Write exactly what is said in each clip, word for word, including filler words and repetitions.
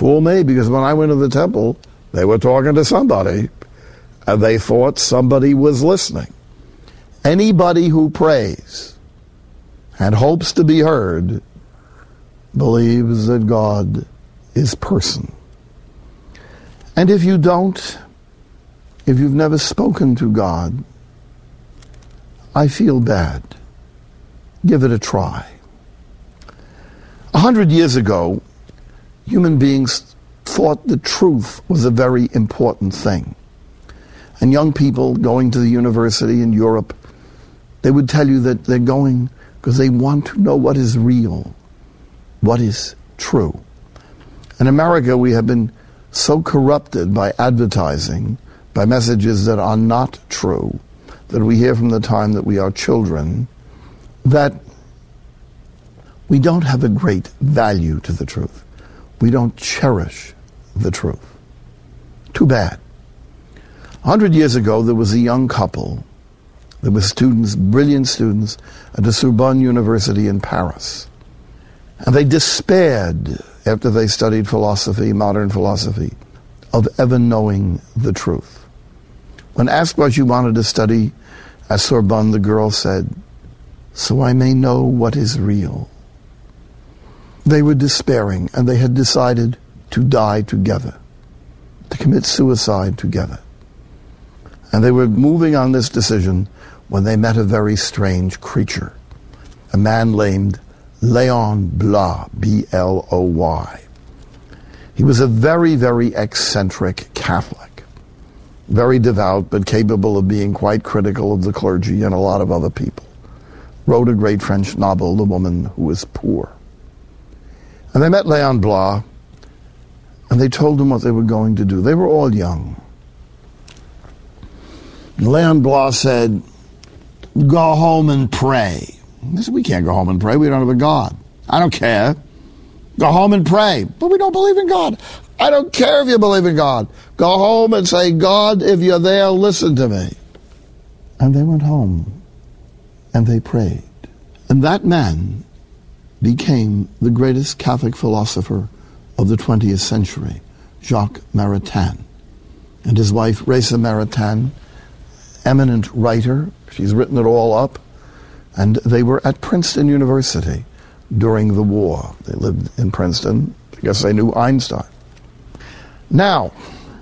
Fool me, because when I went to the temple, they were talking to somebody, and they thought somebody was listening. Anybody who prays and hopes to be heard believes that God is person. And if you don't, if you've never spoken to God, I feel bad. Give it a try. A hundred years ago, human beings thought the truth was a very important thing. And young people going to the university in Europe, they would tell you that they're going because they want to know what is real, what is true. In America, we have been so corrupted by advertising, by messages that are not true, that we hear from the time that we are children, that we don't have a great value to the truth. We don't cherish the truth. Too bad. A hundred years ago, there was a young couple. There were students, brilliant students, at the Sorbonne University in Paris. And they despaired, after they studied philosophy, modern philosophy, of ever knowing the truth. When asked what you wanted to study at Sorbonne, the girl said, "So I may know what is real." They were despairing, and they had decided to die together, to commit suicide together. And they were moving on this decision when they met a very strange creature, a man named Léon Bloy, B L O Y. He was a very, very eccentric Catholic, very devout, but capable of being quite critical of the clergy and a lot of other people. Wrote a great French novel, The Woman Who Was Poor. And they met Léon Bloy, and they told him what they were going to do. They were all young. And Léon Bloy said, "Go home and pray." They said, "We can't go home and pray. We don't have a God." "I don't care. Go home and pray." "But we don't believe in God." "I don't care if you believe in God. Go home and say, 'God, if you're there, listen to me.'" And they went home, and they prayed. And that man became the greatest Catholic philosopher of the twentieth century, Jacques Maritain. And his wife, Reza Maritain, eminent writer, she's written it all up, and they were at Princeton University during the war. They lived in Princeton. I guess they knew Einstein. Now,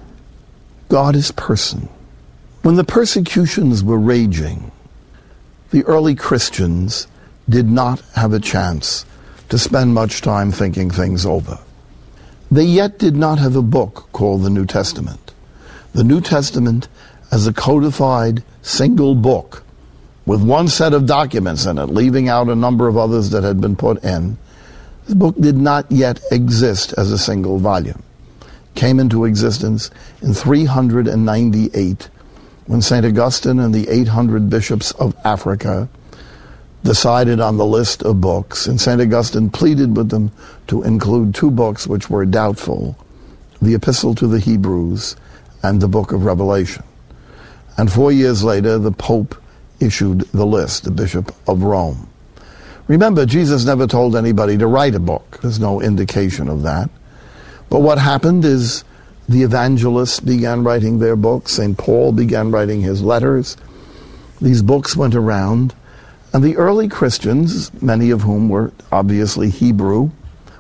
God is person. When the persecutions were raging, the early Christians did not have a chance to spend much time thinking things over. They yet did not have a book called the New Testament. The New Testament as a codified single book with one set of documents in it, leaving out a number of others that had been put in. This book did not yet exist as a single volume. Came into existence in three hundred ninety-eight when Saint Augustine and the eight hundred bishops of Africa decided on the list of books, and Saint Augustine pleaded with them to include two books which were doubtful, the Epistle to the Hebrews and the Book of Revelation. And four years later, the Pope issued the list, the Bishop of Rome. Remember, Jesus never told anybody to write a book. There's no indication of that. But what happened is the evangelists began writing their books. Saint Paul began writing his letters. These books went around. And the early Christians, many of whom were obviously Hebrew,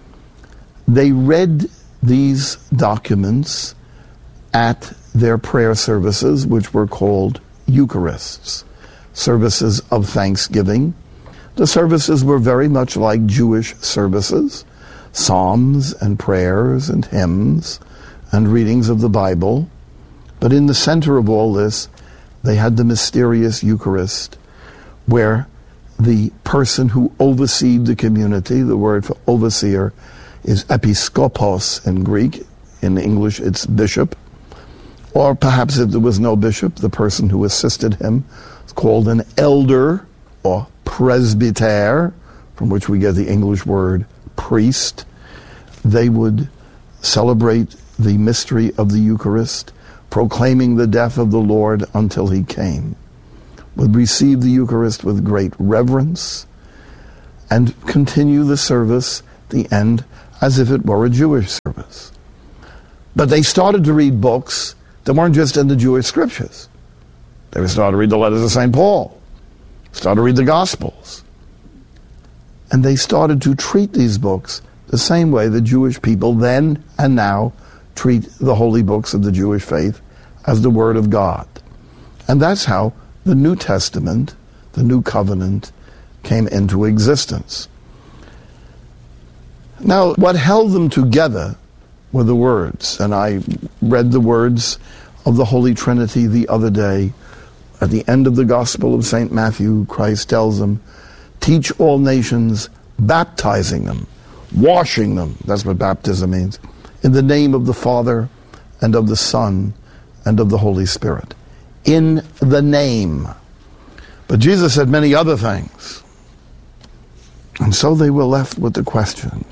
they read these documents at their prayer services, which were called Eucharists, services of thanksgiving. The services were very much like Jewish services, psalms and prayers and hymns and readings of the Bible. But in the center of all this, they had the mysterious Eucharist, where the person who overseed the community, the word for overseer is episkopos in Greek. In English, it's bishop. Or perhaps if there was no bishop, the person who assisted him is called an elder or presbyter, from which we get the English word priest. They would celebrate the mystery of the Eucharist, proclaiming the death of the Lord until he came, would receive the Eucharist with great reverence and continue the service at the end as if it were a Jewish service. But they started to read books that weren't just in the Jewish scriptures. They started to read the letters of Saint Paul, started to read the Gospels. And they started to treat these books the same way the Jewish people then and now treat the holy books of the Jewish faith, as the Word of God. And that's how the New Testament, the New Covenant, came into existence. Now, what held them together were the words. And I read the words of the Holy Trinity the other day. At the end of the Gospel of Saint Matthew, Christ tells them, teach all nations, baptizing them, washing them, that's what baptism means, in the name of the Father and of the Son and of the Holy Spirit. In the name. But Jesus said many other things. And so they were left with the question,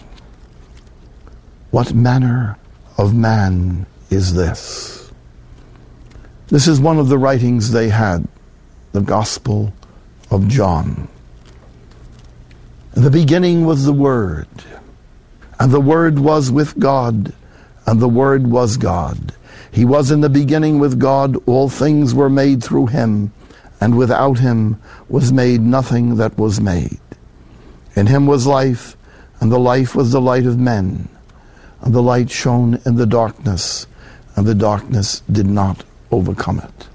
what manner of man is this? This is one of the writings they had, the Gospel of John. In the beginning was the Word, and the Word was with God, and the Word was God. He was in the beginning with God. All things were made through him, and without him was made nothing that was made. In him was life, and the life was the light of men. And the light shone in the darkness, and the darkness did not overcome it.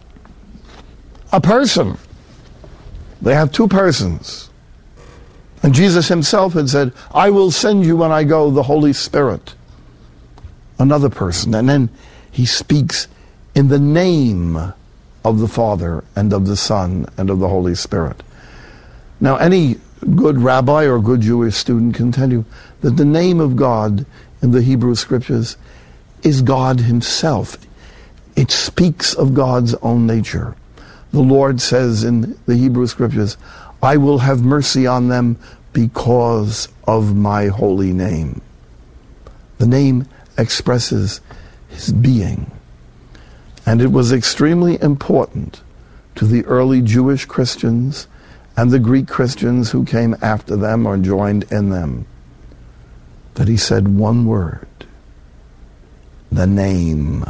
A person. They have two persons. And Jesus himself had said, I will send you when I go the Holy Spirit. Another person. And then he speaks in the name of the Father and of the Son and of the Holy Spirit. Now, any good rabbi or good Jewish student can tell you that the name of God in the Hebrew Scriptures is God himself. It speaks of God's own nature. The Lord says in the Hebrew Scriptures, I will have mercy on them because of my holy name. The name expresses his being. And it was extremely important to the early Jewish Christians and the Greek Christians who came after them or joined in them that he said one word, the name.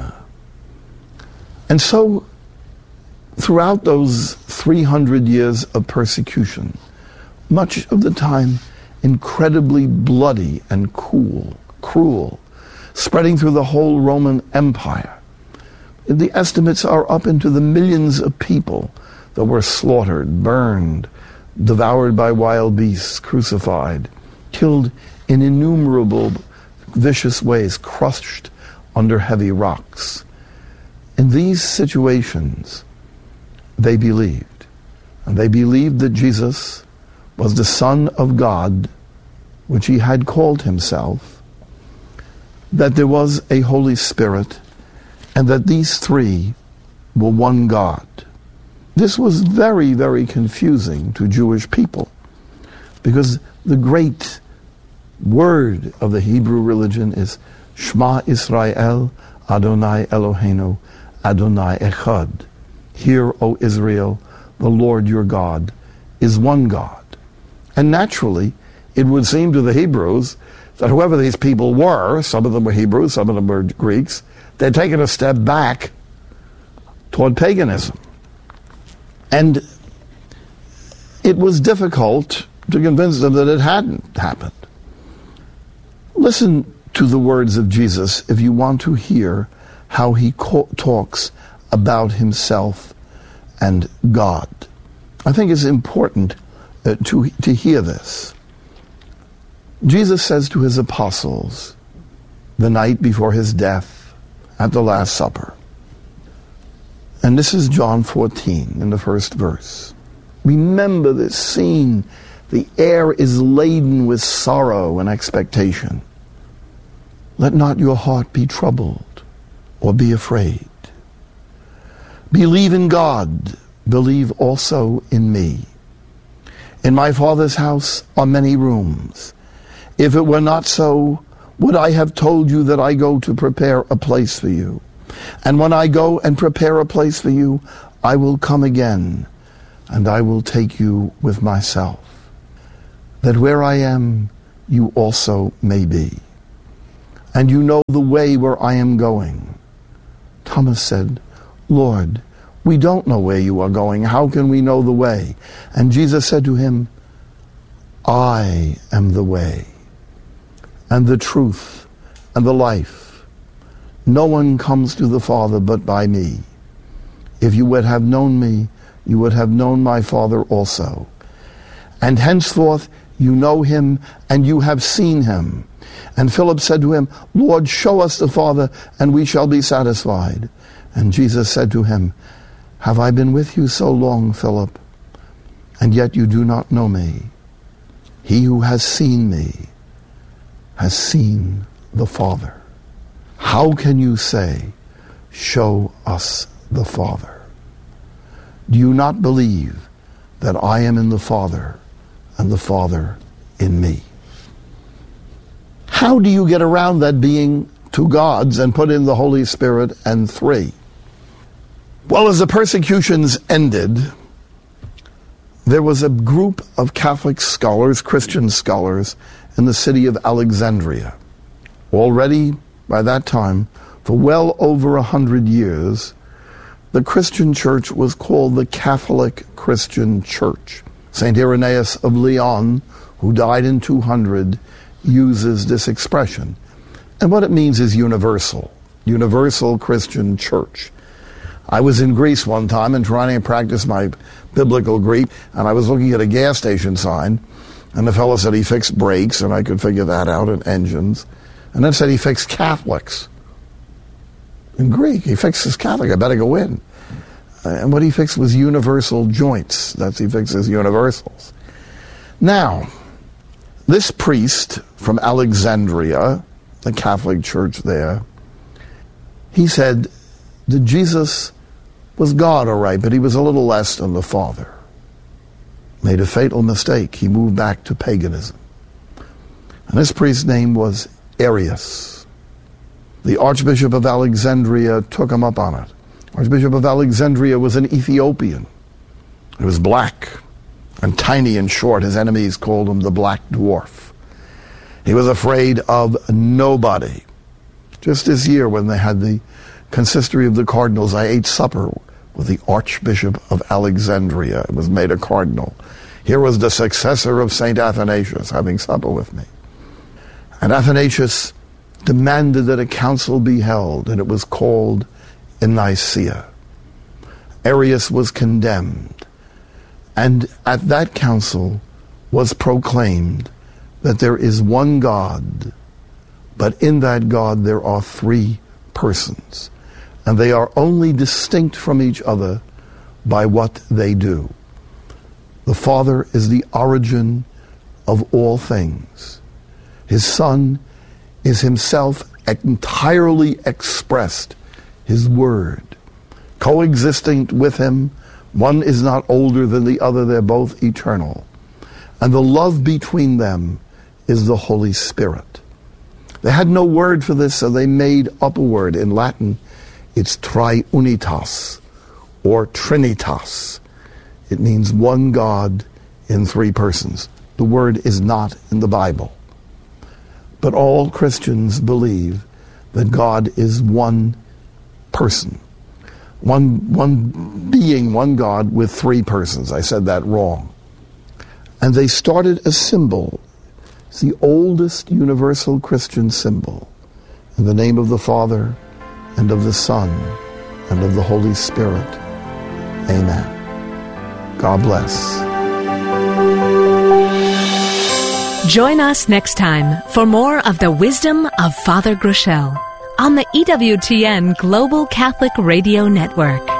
And so, throughout those three hundred years of persecution, much of the time incredibly bloody and cool, cruel, spreading through the whole Roman Empire, the estimates are up into the millions of people that were slaughtered, burned, devoured by wild beasts, crucified, killed in innumerable vicious ways, crushed under heavy rocks. In these situations, they believed. And they believed that Jesus was the Son of God, which he had called himself, that there was a Holy Spirit, and that these three were one God. This was very, very confusing to Jewish people, because the great word of the Hebrew religion is Shema Israel, Adonai Eloheinu, Adonai Echad. Hear, O Israel, the Lord your God is one God. And naturally, it would seem to the Hebrews that whoever these people were, some of them were Hebrews, some of them were Greeks, they'd taken a step back toward paganism. And it was difficult to convince them that it hadn't happened. Listen to the words of Jesus if you want to hear how he co- talks about himself and God. I think it's important uh, to, to hear this. Jesus says to his apostles the night before his death at the Last Supper, and this is John fourteen in the first verse. Remember this scene. The air is laden with sorrow and expectation. Let not your heart be troubled or be afraid. Believe in God. Believe also in me. In my Father's house are many rooms. If it were not so, would I have told you that I go to prepare a place for you? And when I go and prepare a place for you, I will come again, and I will take you with myself, that where I am, you also may be. and you know the way where I am going." Thomas said, "Lord, we don't know where you are going. How can we know the way?" And Jesus said to him, "I am the way, and the truth, and the life. No one comes to the Father but by me. If you would have known me, you would have known my Father also. And henceforth you know him, and you have seen him." And Philip said to him, "Lord, show us the Father, and we shall be satisfied." And Jesus said to him, "Have I been with you so long, Philip, and yet you do not know me? He who has seen me has seen the Father. How can you say, 'Show us the Father'? Do you not believe that I am in the Father, and the Father in me?" How do you get around that being two gods and put in the Holy Spirit and three? Well, as the persecutions ended, there was a group of Catholic scholars, Christian scholars, in the city of Alexandria. Already, by that time, for well over a hundred years, the Christian church was called the Catholic Christian Church. Saint Irenaeus of Lyon, who died in two hundred, uses this expression. And what it means is universal, universal Christian church. I was in Greece one time and trying to practice my biblical Greek, and I was looking at a gas station sign, and the fellow said he fixed brakes, and I could figure that out, and engines. And then said he fixed Catholics. In Greek, he fixes Catholic. I better go in. And what he fixed was universal joints. That's he fixes universals. Now, this priest from Alexandria, the Catholic church there, he said that Jesus was God, all right, but he was a little less than the Father. Made a fatal mistake. He moved back to paganism. And this priest's name was Arius. The Archbishop of Alexandria took him up on it. Archbishop of Alexandria was an Ethiopian. He was black and tiny and short. His enemies called him the Black Dwarf. He was afraid of nobody. Just this year when they had the consistory of the cardinals, I ate supper with the Archbishop of Alexandria. It was made a cardinal. Here was the successor of Saint Athanasius having supper with me. And Athanasius demanded that a council be held, and it was called in Nicaea. Arius was condemned, and at that council was proclaimed that there is one God, but in that God there are three persons, and they are only distinct from each other by what they do. The Father is the origin of all things. His Son is himself entirely expressed, his Word. Coexisting with him, one is not older than the other, they're both eternal. And the love between them is the Holy Spirit. They had no word for this, so they made up a word. In Latin, it's triunitas, or trinitas. It means one God in three persons. The word is not in the Bible. But all Christians believe that God is one person. One, one being, one God with three persons. I said that wrong. And they started a symbol. It's the oldest universal Christian symbol. In the name of the Father, and of the Son, and of the Holy Spirit. Amen. God bless. Join us next time for more of the wisdom of Father Groeschel on the E W T N Global Catholic Radio Network.